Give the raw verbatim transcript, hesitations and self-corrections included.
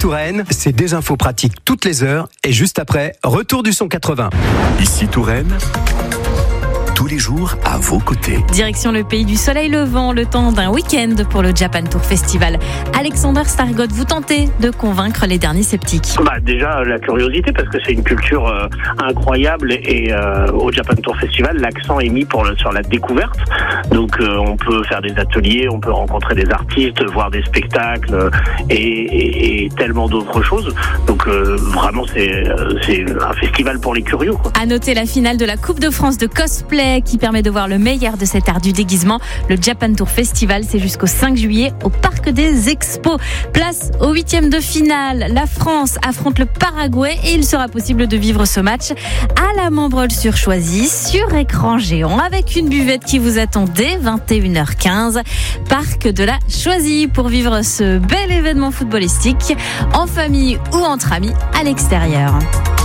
Touraine, c'est des infos pratiques toutes les heures et juste après, retour du son quatre-vingts. Ici Touraine, tous les jours à vos côtés. Direction le pays du soleil levant, le temps d'un week-end pour le Japan Tour Festival. Alexander Stargott, vous tentez de convaincre les derniers sceptiques. Bah déjà la curiosité, parce que c'est une culture euh, incroyable et euh, au Japan Tour Festival l'accent est mis pour le, sur la découverte. Donc euh, on peut faire des ateliers, on peut rencontrer des artistes, voir des spectacles euh, et, et, et tellement d'autres choses. Donc euh, vraiment c'est, c'est un festival pour les curieux, quoi. À noter la finale de la Coupe de France de cosplay qui permet de voir le meilleur de cet art du déguisement. Le Japan Tour Festival, c'est jusqu'au cinq juillet au Parc des Expos. Place au huitième de finale. La France affronte le Paraguay et il sera possible de vivre ce match à la Membreule sur Choisy, sur écran géant, avec une buvette qui vous attend dès vingt et une heures quinze. Parc de la Choisy pour vivre ce bel événement footballistique en famille ou entre amis à l'extérieur.